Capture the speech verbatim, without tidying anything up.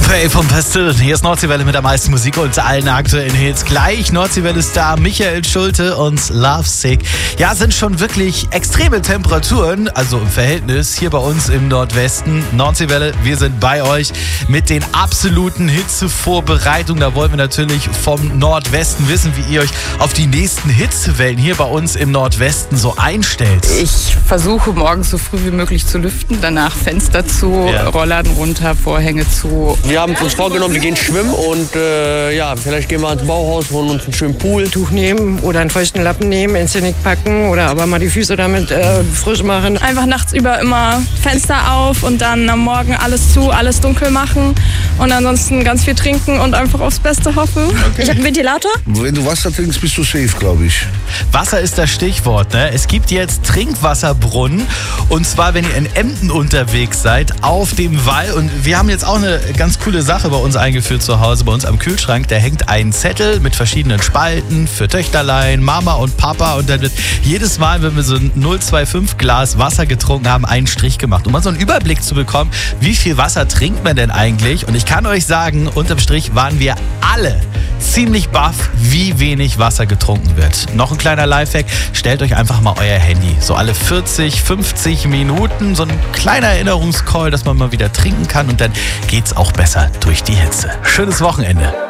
Coldplay vom Pastillen. Hier ist Nordseewelle mit der meisten Musik und allen aktuellen Hits. Gleich Nordseewelle-Star Michael Schulte und Lovesick. Ja, sind schon wirklich extreme Temperaturen, also im Verhältnis hier bei uns im Nordwesten. Nordseewelle, wir sind bei euch mit den absoluten Hitzevorbereitungen. Da wollen wir natürlich vom Nordwesten wissen, wie ihr euch auf die nächsten Hitzewellen hier bei uns im Nordwesten so einstellt. Ich versuche morgens so früh wie möglich zu lüften, danach Fenster zu, Ja. Rollladen runter, Vorhänge zu. Wir haben uns vorgenommen, wir gehen schwimmen und äh, ja, vielleicht gehen wir ins Bauhaus, holen uns einen schönen Pool. Tuch nehmen oder einen feuchten Lappen nehmen, ins Genick packen oder aber mal die Füße damit äh, frisch machen. Einfach nachts über immer Fenster auf und dann am Morgen alles zu, alles dunkel machen und ansonsten ganz viel trinken und einfach aufs Beste hoffen. Okay. Ich habe einen Ventilator. Wenn du Wasser trinkst, bist du safe, glaube ich. Wasser ist das Stichwort, ne? Es gibt jetzt Trinkwasserbrunnen und zwar, wenn ihr in Emden unterwegs seid, auf dem Wall. Und wir haben jetzt auch eine ganz coole Sache bei uns eingeführt zu Hause. Bei uns am Kühlschrank, da hängt ein Zettel mit verschiedenen Spalten für Töchterlein, Mama und Papa. Und dann wird jedes Mal, wenn wir so ein null Komma fünfundzwanzig Glas Wasser getrunken haben, einen Strich gemacht. Um mal so einen Überblick zu bekommen, wie viel Wasser trinkt man denn eigentlich? Und ich kann euch sagen, unterm Strich waren wir alle ziemlich baff, wie wenig Wasser getrunken wird. Noch ein kleiner Lifehack, stellt euch einfach mal euer Handy so alle vierzig, fünfzig Minuten, so ein kleiner Erinnerungscall, dass man mal wieder trinken kann und dann geht's auch besser durch die Hitze. Schönes Wochenende.